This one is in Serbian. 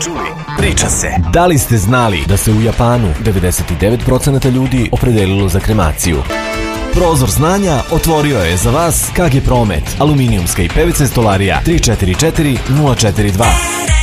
priča se. Da li ste znali da se u Japanu 99% ljudi opredelilo za kremaciju? Prozor znanja otvorio je za vas KG Promet, aluminijumska i PVC stolarija 344 042.